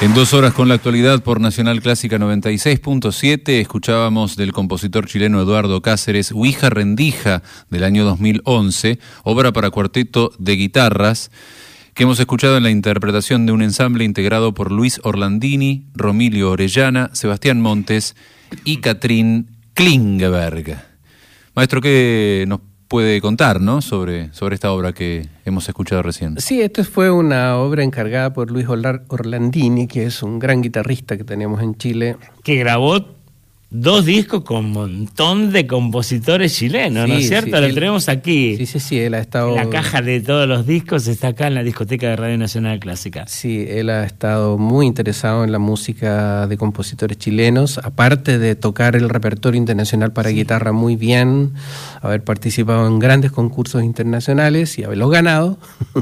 En 2 horas con la actualidad por Nacional Clásica 96.7 escuchábamos del compositor chileno Eduardo Cáceres Ouija Rendija del año 2011, obra para cuarteto de guitarras, que hemos escuchado en la interpretación de un ensamble integrado por Luis Orlandini, Romilio Orellana, Sebastián Montes y Catrín Klingberg. Maestro, ¿qué nos puede contar, ¿no?, sobre esta obra que hemos escuchado recién? Sí, esto fue una obra encargada por Luis Orlandini, que es un gran guitarrista que tenemos en Chile. Que grabó 2 discos con un montón de compositores chilenos, ¿no es cierto? Lo tenemos aquí. Sí, él ha estado... La caja de todos los discos está acá en la discoteca de Radio Nacional Clásica. Sí, él ha estado muy interesado en la música de compositores chilenos, aparte de tocar el repertorio internacional para guitarra muy bien, haber participado en grandes concursos internacionales y haberlos ganado.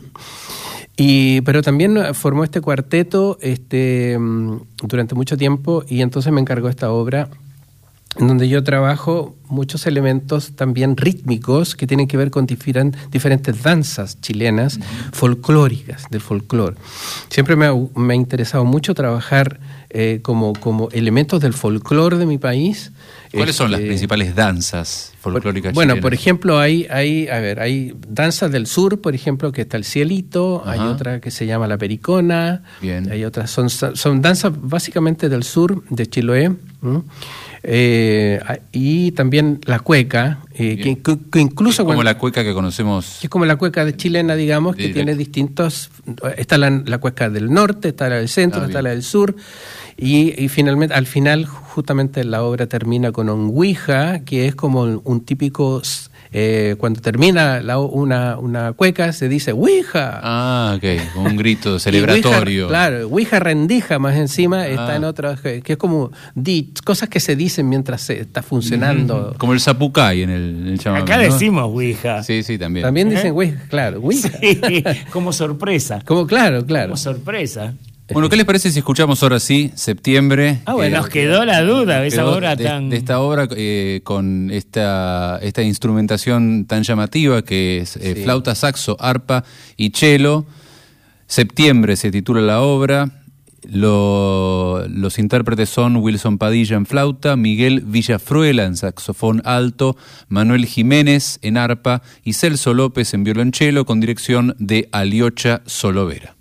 Pero también formó este cuarteto durante mucho tiempo, y entonces me encargó esta obra en donde yo trabajo muchos elementos también rítmicos que tienen que ver con diferentes danzas chilenas, folclóricas, del folclore. Siempre me ha interesado mucho trabajar como elementos del folclore de mi país. ¿Cuáles son las principales danzas folclóricas chilenas? Bueno, por ejemplo, hay danzas del sur, por ejemplo, que está el cielito. Ajá. Hay otra que se llama la pericona. Bien. Hay otras, son danzas básicamente del sur, de Chiloé. Y también la cueca, que incluso... Es como la cueca que conocemos... Es como la cueca de chilena, digamos, que tiene distintos... Está la cueca del norte, está la del centro, está la del sur, y finalmente, al final, justamente la obra termina con un ouija, que es como un típico... cuando termina una cueca se dice ouija. Ah, ok, un grito celebratorio. Ouija rendija más encima está en otras, que es como cosas que se dicen mientras se está funcionando. Como el zapucay en el chamamé. Acá decimos ouija. Sí, también. También dicen ouija, claro, ouija. Sí, como sorpresa. Claro. Como sorpresa. Bueno, ¿qué les parece si escuchamos ahora sí, Septiembre? Bueno, nos quedó la duda de esa obra de esta obra con esta instrumentación tan llamativa que es flauta, saxo, arpa y cello. Septiembre se titula la obra. Los intérpretes son Wilson Padilla en flauta, Miguel Villafruela en saxofón alto, Manuel Jiménez en arpa y Celso López en violonchelo, con dirección de Aliocha Solovera.